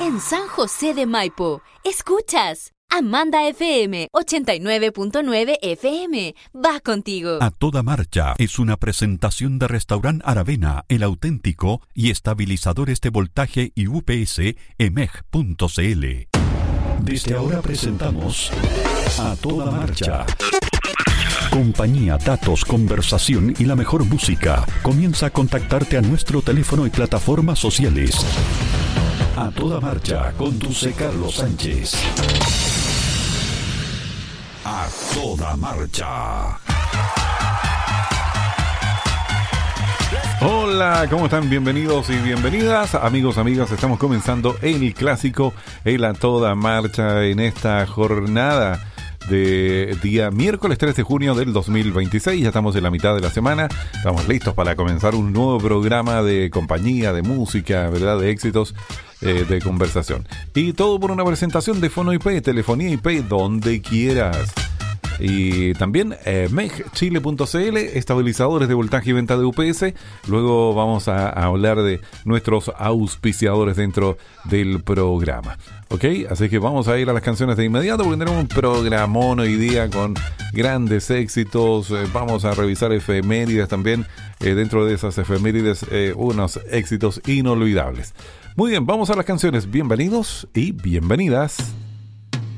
en San José de Maipo. Escuchas Amanda FM 89.9 FM. Va contigo. A Toda Marcha es una presentación de Restaurant Aravena, el auténtico y estabilizadores de voltaje y UPS emeg.cl. Desde ahora presentamos A Toda Marcha. Compañía, datos, conversación y la mejor música. Comienza a contactarte a nuestro teléfono y plataformas sociales. A Toda Marcha, conduce Carlos Sánchez. A Toda Marcha. Hola, ¿cómo están? Bienvenidos y bienvenidas, amigos, amigas. Estamos comenzando el clásico, el A Toda Marcha, en esta jornada de día miércoles 3 de junio del 2026. Ya estamos en la mitad de la semana. Estamos listos para comenzar un nuevo programa de compañía, de música, ¿verdad? De éxitos, de conversación. Y todo por una presentación de Fono IP, telefonía IP, donde quieras. Y también megchile.cl, estabilizadores de voltaje y venta de UPS. Luego vamos a hablar de nuestros auspiciadores dentro del programa. ¿Ok? Así que vamos a ir a las canciones de inmediato porque tenemos un programón hoy día con grandes éxitos. Vamos a revisar efemérides también. Dentro de esas efemérides, unos éxitos inolvidables. Muy bien, vamos a las canciones. Bienvenidos y bienvenidas.